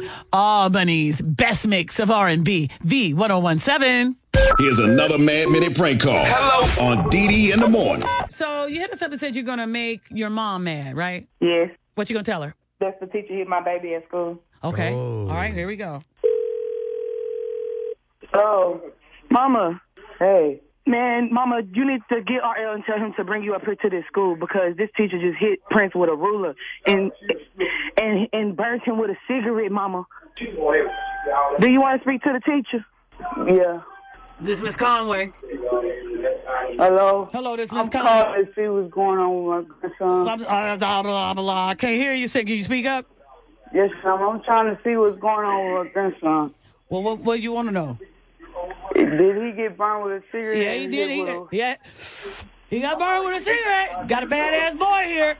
Albany's best mix of R&B, V1017. Here's another Mad Minute prank call. Hello. On DD in the morning. So you hit us up and said you're going to make your mom mad, right? Yes. What you going to tell her? That's the teacher hit my baby at school. Okay. All right, here we go. Oh, Mama. Hey. Man, Mama, you need to get RL and tell him to bring you up here to this school because this teacher just hit Prince with a ruler and burnt him with a cigarette, Mama. Do you want to speak to the teacher? Yeah. This Miss Conway. Hello? Hello, this Miss I'm Conway. calling to see what's going on with my grandson. I can't hear you. Can you speak up? Yes, Mama. I'm trying to see what's going on with my grandson. Well, what do you want to know? Did he get burned with a cigarette? Yeah, he did. He got burned with a cigarette. Got a badass boy here.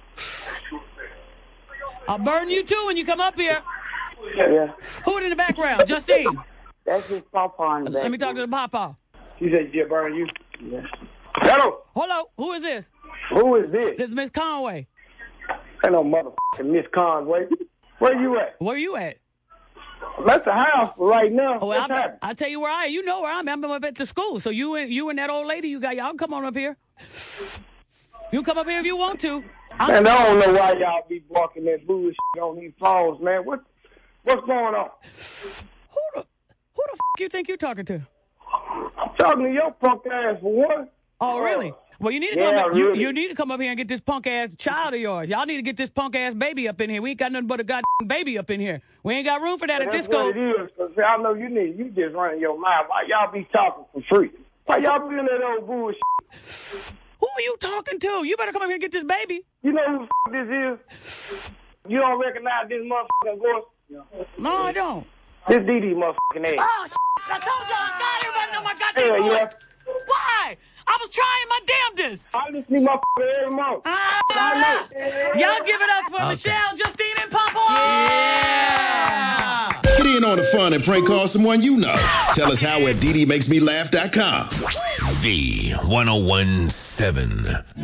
I'll burn you too when you come up here. Yeah. Who in the background? Justine. That's his papa in the back. Let me talk to the papa. She said she'll burn you. Yes. Hello. Who is this? Who is this? This is Miss Conway. Ain't no motherfucking Miss Conway. Where you at? Where you at? I'm at the house right now. Oh, What's happening? I'll tell you where I am. You know where I'm at. I'm up at the school. So you and that old lady y'all come on up here. You come up here if you want to. Man, I don't know why y'all be walking that bullshit on these phones, man. What's going on? Who the f*** you think you're talking to? I'm talking to your punk ass for one. Oh, really? Well, you need to come up, you need to come up here and get this punk ass child of yours. Y'all need to get this punk ass baby up in here. We ain't got nothing but a goddamn baby up in here. We ain't got room for that at this school. That's what it is, because I know you just running your mouth. Why y'all be talking for free? Why y'all be in that old bullshit? Who are you talking to? You better come up here and get this baby. You know who this is? You don't recognize this motherfucking voice? No, I don't. This DD motherfucking ass. Oh, I told y'all, God, everybody know my goddamn voice. Yeah. Why? I was trying my damnedest. I listen to my every month. Y'all give it up for Michelle, Justine, and Papa. Yeah. Get in on the fun and prank call someone you know. Tell us how at DDMakesMeLaugh.com. V1017.